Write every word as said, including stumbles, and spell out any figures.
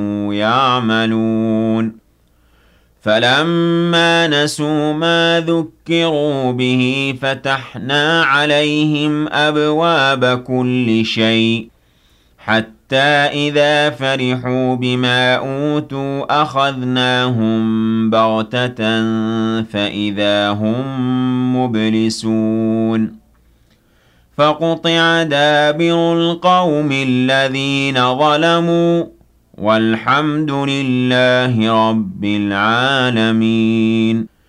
يعملون فلما نسوا ما ذكروا به فتحنا عليهم أبواب كل شيء حتى إذا فرحوا بما أوتوا أخذناهم بغتة فإذا هم مبلسون فقطع دابر القوم الذين ظلموا والحمد لله رب العالمين